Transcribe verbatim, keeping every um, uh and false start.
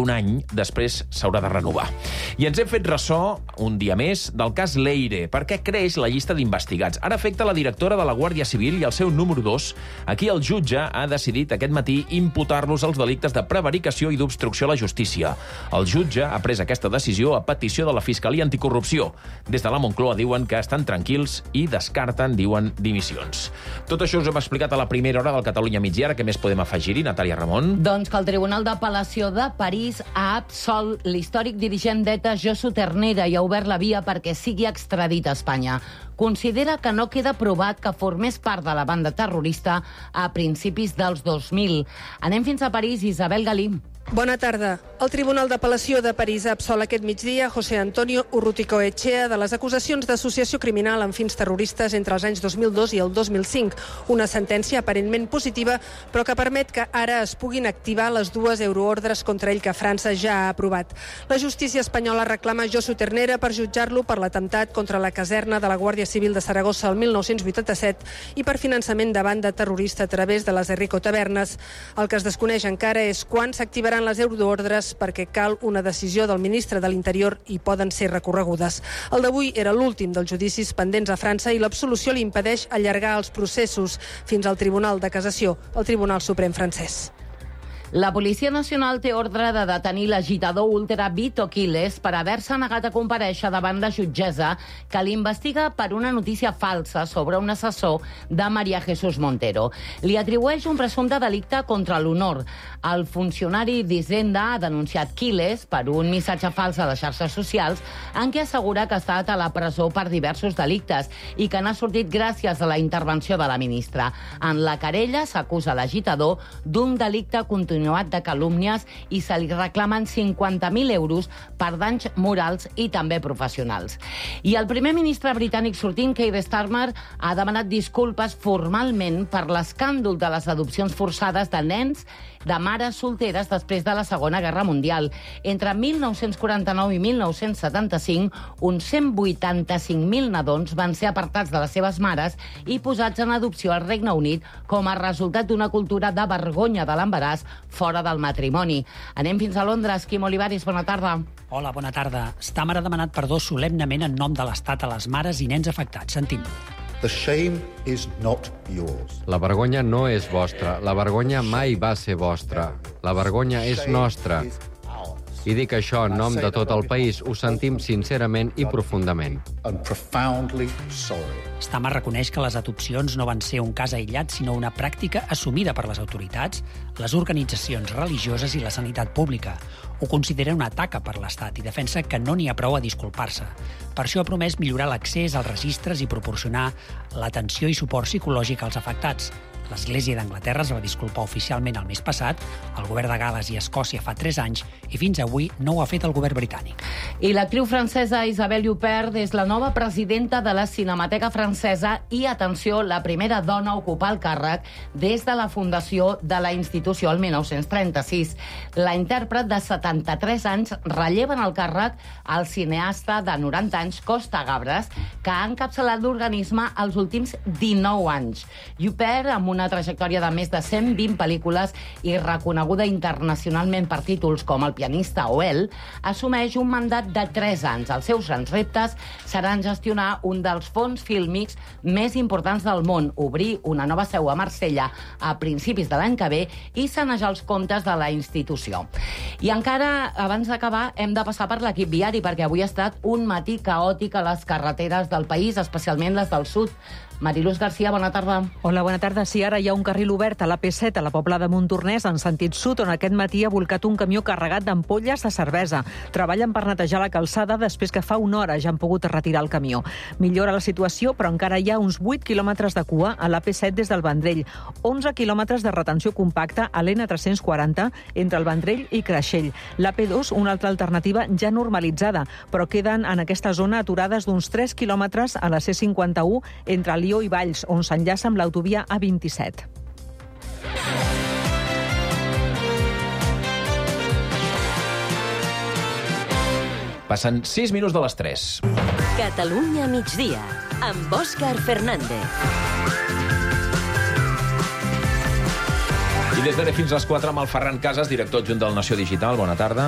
un any, després s'haurà de renovar. I ens hem fet ressò, un dia més, del cas Leire, perquè creix la llista d'investigats. Ara afecta la directora de la Guàrdia Civil i el seu número dos. Aquí el jutge ha decidit aquest matí imputar-los els delictes de prevaricació i d'obstrucció a la justícia. El jutge ha pres aquesta decisió a petició de la Fiscalia Anticorrupció. Des de la Moncloa diuen que estan tranquils i descarten, diuen, dimissions. Tot això us hem explicat a la primera hora del Catalunya Migdia. Ara què més podem afegir-hi, Natàlia Ramon? Doncs que el Tribunal d'Apel·lació de París ha absolt l'històric dirigent d'ETA Josu Ternera i ha obert la via perquè sigui extradit a Espanya. Considera que no queda provat que formés part de la banda terrorista a principis dels dos mil. Anem fins a París, Isabel Galí. Bona tarda. El Tribunal d'Apel·lació de París ha absolt aquest migdia José Antonio Urruticoechea de les acusacions d'associació criminal amb fins terroristes entre els anys dos mil dos i el dos mil cinc. Una sentència aparentment positiva, però que permet que ara es puguin activar les dues euroordres contra ell que França ja ha aprovat. La justícia espanyola reclama Josu Ternera per jutjar-lo per l'atemptat contra la caserna de la Guàrdia Civil de Saragossa el mil nou-cents vuitanta-set i per finançament de banda terrorista a través de les Enrico Tabernes. El que es desconeix encara és quan s'activaran les euroordres perquè cal una decisió del ministre de l'Interior i poden ser recorregudes. El d'avui era l'últim dels judicis pendents a França i l'absolució li impedeix allargar els processos fins al Tribunal de Cassació, el Tribunal Suprem francès. La Policia Nacional té ordre de detenir l'agitador ultra Vito Quiles per haver-se negat a comparèixer davant la jutgessa que l'investiga per una notícia falsa sobre un assessor de María Jesús Montero. Li atribueix un presumpte delicte contra l'honor. El funcionari d'Hisenda ha denunciat Quiles per un missatge fals a les xarxes socials en què assegura que ha estat a la presó per diversos delictes i que n'ha sortit gràcies a la intervenció de la ministra. En la querella s'acusa l'agitador d'un delicte continuat de calúmnies i se li reclamen cinquanta mil euros per danys morals i també professionals. I el primer ministre britànic sortint, Keir Starmer, ha demanat disculpes formalment per l'escàndol de les adopcions forçades de nens de mares solteres després de la Segona Guerra Mundial. Entre mil nou-cents quaranta-nou i mil nou-cents setanta-cinc, uns cent vuitanta-cinc mil nadons van ser apartats de les seves mares i posats en adopció al Regne Unit com a resultat d'una cultura de vergonya de l'embaràs fora del matrimoni. Anem fins a Londres. Quim Olivares, bona tarda. Hola, bona tarda. Starmer ha demanat perdó solemnement en nom de l'Estat a les mares i nens afectats. Sentim. The shame is not yours. La vergonya no és vostra. La vergonya mai va ser vostra. La vergonya és nostra. I dic això en nom de tot el país. Ho sentim sincerament i profundament. And profoundly sorry. Starmer reconeix que les adopcions no van ser un cas aïllat, sinó una pràctica assumida per les autoritats, les organitzacions religioses i la sanitat pública. Ho considera un atac per l'Estat i defensa que no n'hi ha prou a disculpar-se. Per això ha promès millorar l'accés als registres i proporcionar l'atenció i suport psicològic als afectats. L'Església d'Anglaterra es va disculpar oficialment el mes passat, el govern de Gal·les i Escòcia fa tres anys, i fins avui no ho ha fet el govern britànic. I l'actriu francesa Isabelle Huppert és la nova presidenta de la Cinemateca Francesa i, atenció, la primera dona a ocupar el càrrec des de la fundació de la institució el mil nou-cents trenta-sis. La intèrpret de setanta-tres anys relleva en el càrrec el cineasta de noranta anys, Costa Gabres, que ha encapçalat l'organisme els últims dinou anys. Huppert, amb una una trajectòria de més de cent vint pel·lícules i reconeguda internacionalment per títols com El pianista o El, assumeix un mandat de tres anys. Els seus grans reptes seran gestionar un dels fons fílmics més importants del món, obrir una nova seu a Marsella a principis de l'any que ve i sanejar els comptes de la institució. I encara, abans d'acabar, hem de passar per l'equip viari, perquè avui ha estat un matí caòtic a les carreteres del país, especialment les del sud. Mariluz García, bona tarda. Hola, bona tarda. Sí, ara hi ha un carril obert a l'A P set a la Pobla de Montornès en sentit sud, on aquest matí ha volcat un camió carregat d'ampolles de cervesa. Treballen per netejar la calçada després que fa una hora ja han pogut retirar el camió. Millora la situació, però encara hi ha uns vuit quilòmetres de cua a l'A P set des del Vendrell, onze quilòmetres de retenció compacta a l'N tres-cents quaranta entre el Vendrell i Creixell. L'A P dos, una altra alternativa ja normalitzada, però queden en aquesta zona aturades d'uns tres quilòmetres a la C cinquanta-u entre Lió i Valls, on s'enllaça amb l'autovia A vint-i-set. Passen sis minuts de les tres. Catalunya migdia, amb Òscar Fernández. I des d'ara fins a les quatre amb el Ferran Casas, director adjunt del Nació Digital. Bona tarda.